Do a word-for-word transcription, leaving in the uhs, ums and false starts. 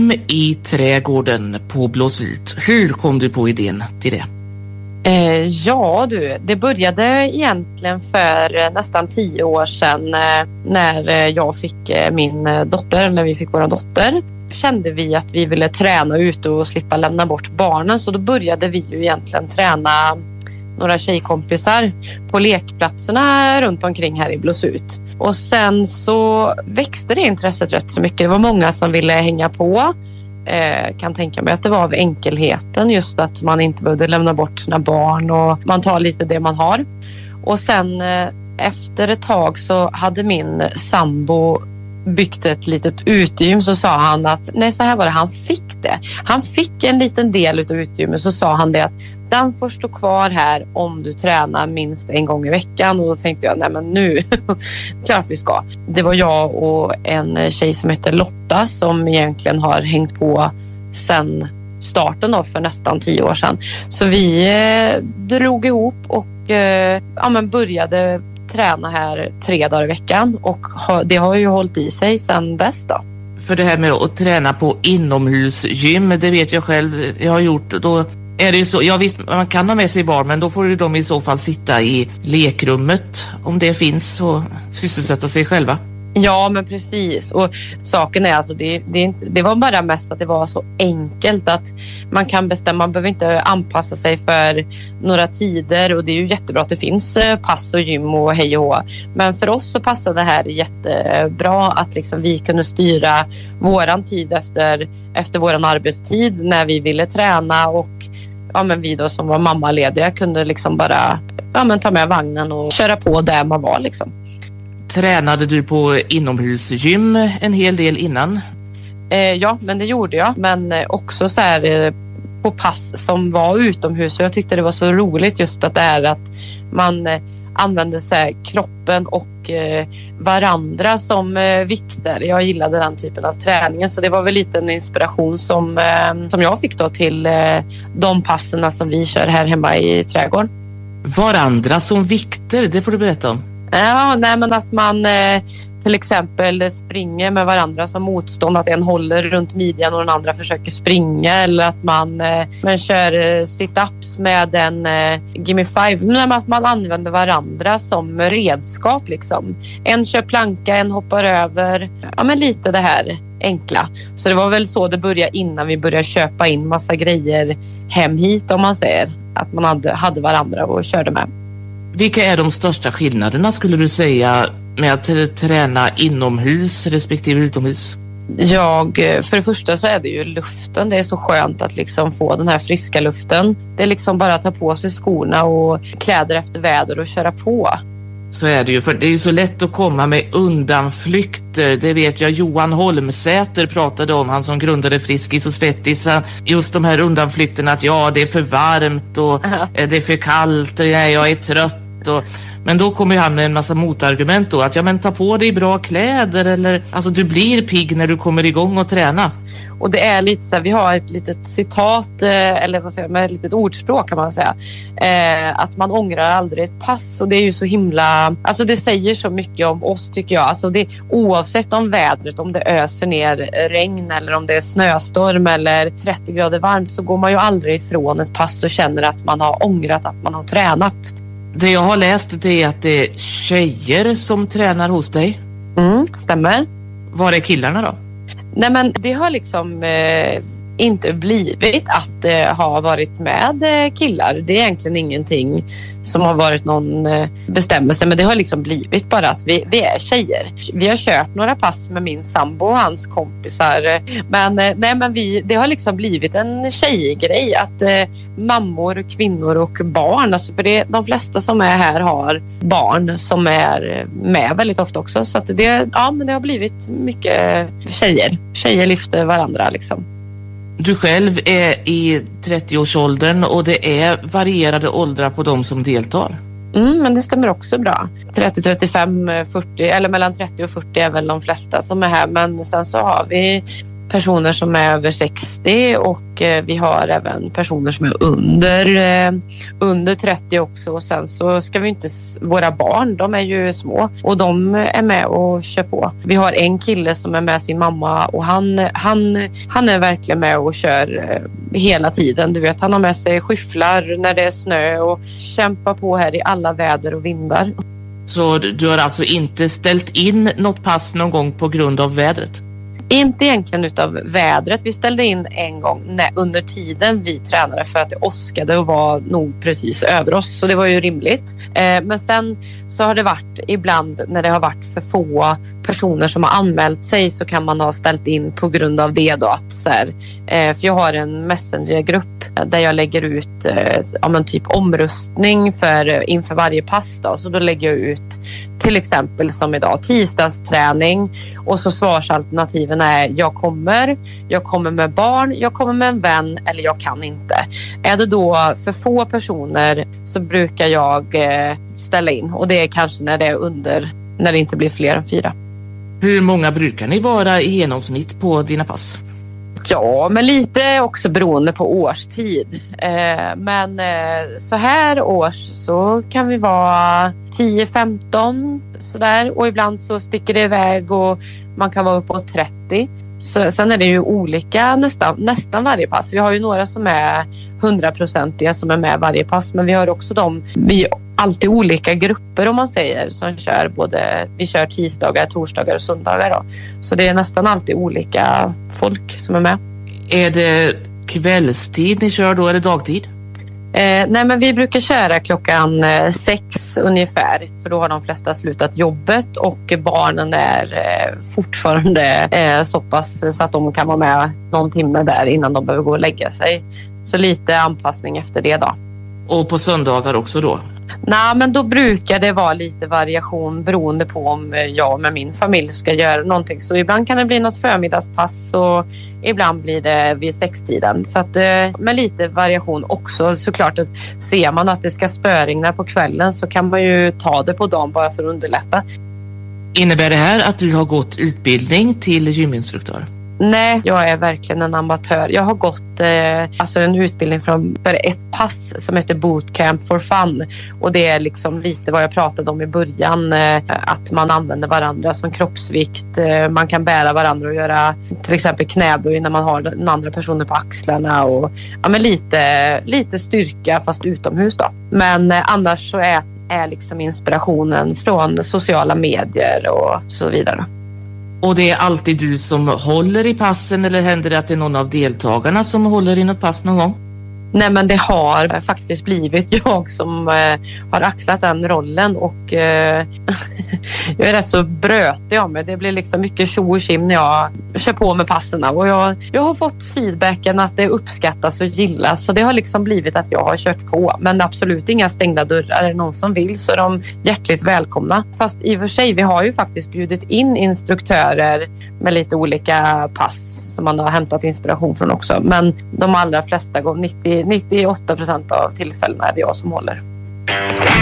I trädgården på Blåsut. Hur kom du på idén till det? Eh, ja du, det började egentligen för nästan tio år sedan eh, när jag fick eh, min dotter, när vi fick våra dotter. Kände vi att vi ville träna ute och slippa lämna bort barnen, så då började vi ju egentligen träna några tjejkompisar på lekplatserna runt omkring här i Blåsut. Och sen så växte det intresset rätt så mycket. Det var många som ville hänga på. Eh, kan tänka mig att det var av enkelheten, just att man inte behövde lämna bort sina barn och man tar lite det man har. Och sen eh, efter ett tag så hade min sambo byggt ett litet utegym, så sa han att nej, så här var det, han fick det. Han fick en liten del utav utegymmet, så sa han det att den får stå kvar här om du tränar minst en gång i veckan. Och då tänkte jag, nej men nu, klart vi ska. Det var jag och en tjej som heter Lotta som egentligen har hängt på sedan starten då, för nästan tio år sedan. Så vi eh, drog ihop och eh, ja, men började träna här tre dagar i veckan. Och ha, det har ju hållit i sig sedan dess då. För det här med att träna på inomhusgym, det vet jag själv, jag har gjort då. Är det ju så, ja visst, man kan ha med sig barn, men då får ju de i så fall sitta i lekrummet om det finns och sysselsätta sig själva. Ja, men precis. Och saken är alltså, det, det, är inte, det var bara mest att det var så enkelt att man kan bestämma, man behöver inte anpassa sig för några tider, och det är ju jättebra att det finns pass och gym och hej och hå. Men för oss så passade det här jättebra att liksom vi kunde styra våran tid efter, efter våran arbetstid när vi ville träna, och ja, men vi då som var mammalediga kunde liksom bara ja, men ta med vagnen och köra på där man var liksom. Tränade du på inomhusgym en hel del innan? Eh, ja, men det gjorde jag. Men eh, också så här eh, på pass som var utomhus. Och jag tyckte det var så roligt just att det är att man eh, använde så här, kroppen och eh, varandra som eh, vikter. Jag gillade den typen av träningen. Så det var väl lite en inspiration som, eh, som jag fick då till eh, de passerna som vi kör här hemma i trädgården. Varandra som vikter, det får du berätta om. Ja, nej, men att man eh, till exempel springer med varandra som motstånd, att en håller runt midjan och den andra försöker springa, eller att man, eh, man kör eh, sit-ups med en eh, gimme five, men att man använder varandra som redskap liksom. En kör planka, en hoppar över, ja men lite det här enkla. Så det var väl så det började innan vi började köpa in massa grejer hem hit, om man säger, att man hade, hade varandra och körde med. Vilka är de största skillnaderna skulle du säga med att träna inomhus respektive utomhus? Jag, för det första så är det ju luften. Det är så skönt att liksom få den här friska luften. Det är liksom bara att ta på sig skorna och kläder efter väder och köra på. Så är det ju, för det är ju så lätt att komma med undanflykter. Det vet jag, Johan Holmsäter pratade om, han som grundade Friskis och Svettis. Just de här undanflykterna att ja, det är för varmt och uh-huh. det är för kallt och ja, jag är trött. Och, men då kommer ju han med en massa motargument då, att ja men ta på dig bra kläder, eller alltså du blir pigg när du kommer igång och träna. Och det är lite så här, vi har ett litet citat eller vad säger jag, med ett litet ordspråk kan man säga, eh, att man ångrar aldrig ett pass, och det är ju så himla, alltså det säger så mycket om oss tycker jag, alltså det, oavsett om vädret, om det öser ner regn eller om det är snöstorm eller trettio grader varmt, så går man ju aldrig ifrån ett pass och känner att man har ångrat att man har tränat. Det jag har läst det är att det är tjejer som tränar hos dig. Mm, stämmer. Var är killarna då? Nej men det har liksom eh, inte blivit att det eh, har varit med eh, killar. Det är egentligen ingenting som har varit någon eh, bestämmelse, men det har liksom blivit bara att vi, vi är tjejer. Vi har kört några pass med min sambo och hans kompisar, men, eh, nej, men vi, det har liksom blivit en tjejgrej att eh, mammor, kvinnor och barn, alltså för det, de flesta som är här har barn som är med väldigt ofta också, så att det, ja, men det har blivit mycket tjejer. Tjejer lyfter varandra liksom. Du själv är i trettio-årsåldern och det är varierade åldrar på de som deltar. Mm, men det stämmer också bra. trettio, trettiofem, fyrtio eller mellan trettio och fyrtio är väl de flesta som är här. Men sen så har vi personer som är över sextio och eh, vi har även personer som är under, eh, under trettio också. Och sen så ska vi inte, våra barn, de är ju små och de är med och kör på. Vi har en kille som är med sin mamma och han, han, han är verkligen med och kör eh, hela tiden. Du vet, han har med sig skyfflar när det är snö och kämpar på här i alla väder och vindar. Så du har alltså inte ställt in något pass någon gång på grund av vädret? Inte egentligen utav vädret. Vi ställde in en gång när, under tiden vi tränade för att det åskade och var nog precis över oss. Så det var ju rimligt. Eh, men sen så har det varit ibland när det har varit för få personer som har anmält sig så kan man ha ställt in på grund av det då. Att, så här, eh, för jag har en messengergrupp där jag lägger ut eh, ja, men typ omröstning för, inför varje pass. Då. Så då lägger jag ut till exempel som idag tisdagsträning och så svarsalternativen är jag kommer, jag kommer med barn, jag kommer med en vän eller jag kan inte. Är det då för få personer så brukar jag eh, ställa in och det är kanske när det är under, när det inte blir fler än fyra. Hur många brukar ni vara i genomsnitt på dina pass? Ja, men lite också beroende på årstid. Eh, men eh, så här års så kan vi vara tio femton sådär och ibland så sticker det iväg och man kan vara uppåt trettio. Så, sen är det ju olika nästan, nästan varje pass. Vi har ju några som är hundraprocentiga som är med varje pass men vi har också de, vi alltid olika grupper om man säger som kör både, vi kör tisdagar, torsdagar och söndagar då. Så det är nästan alltid olika folk som är med. Är det kvällstid ni kör då eller dagtid? Eh, nej men vi brukar köra klockan eh, sex ungefär för då har de flesta slutat jobbet och barnen är eh, fortfarande eh, så pass så att de kan vara med någon timme där innan de behöver gå och lägga sig. Så lite anpassning efter det då. Och på söndagar också då? Nej, men då brukar det vara lite variation beroende på om jag med min familj ska göra någonting. Så ibland kan det bli något förmiddagspass och ibland blir det vid sextiden. Så att, med lite variation också. Såklart att ser man att det ska spöregna på kvällen så kan man ju ta det på dagen bara för att underlätta. Innebär det här att du har gått utbildning till gyminstruktör? Nej, jag är verkligen en amatör. Jag har gått eh, alltså en utbildning från för ett pass som heter Bootcamp for Fun. Och det är liksom lite vad jag pratade om i början. Eh, att man använder varandra som kroppsvikt. Eh, man kan bära varandra och göra till exempel knäböj när man har den andra personen på axlarna. Och, ja, men lite, lite styrka fast utomhus då. Men eh, annars så är, är liksom inspirationen från sociala medier och så vidare. Och det är alltid du som håller i passen eller händer det att det är någon av deltagarna som håller i något pass någon gång? Nej men det har faktiskt blivit jag som eh, har axlat den rollen och eh, jag är rätt så brötig av mig. Det blir liksom mycket tjo och tjim när jag kör på med passerna och jag, jag har fått feedbacken att det uppskattas och gillas så det har liksom blivit att jag har kört på. Men absolut inga stängda dörrar. Är det någon som vill så är de hjärtligt välkomna. Fast i och för sig, vi har ju faktiskt bjudit in instruktörer med lite olika pass som man har hämtat inspiration från också. Men de allra flesta gånger, nittio, nittioåtta procent av tillfällena är det jag som håller.